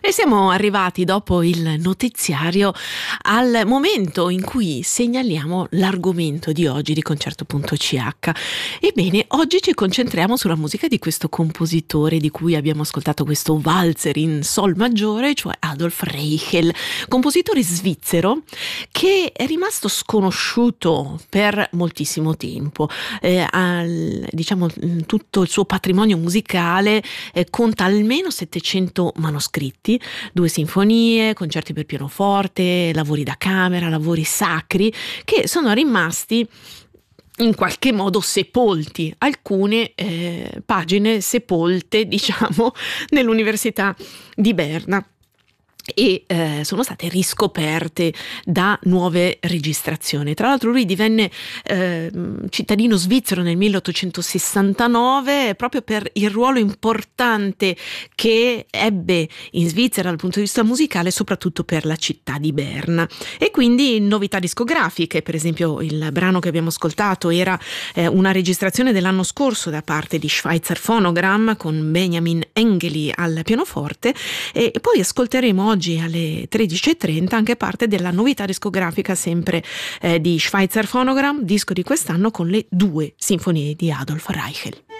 E siamo arrivati dopo il notiziario al momento in cui segnaliamo l'argomento di oggi di Concerto.ch. Ebbene, oggi ci concentriamo sulla musica di questo compositore di cui abbiamo ascoltato questo valzer in sol maggiore, cioè Adolf Reichel, compositore svizzero che è rimasto sconosciuto per moltissimo tempo. Diciamo, tutto il suo patrimonio musicale conta almeno 700 manoscritti, 2 sinfonie, concerti per pianoforte, lavori da camera, lavori sacri che sono rimasti in qualche modo sepolti, alcune pagine sepolte, diciamo, nell'Università di Berna. E sono state riscoperte da nuove registrazioni. Tra l'altro lui divenne cittadino svizzero nel 1869 proprio per il ruolo importante che ebbe in Svizzera dal punto di vista musicale, soprattutto per la città di Berna. E quindi novità discografiche, per esempio il brano che abbiamo ascoltato era una registrazione dell'anno scorso da parte di Schweitzer Phonogram con Benjamin Engeli al pianoforte, e poi ascolteremo oggi alle 13.30 anche parte della novità discografica sempre di Schweitzer Phonogram, disco di quest'anno con le 2 sinfonie di Adolf Reichel.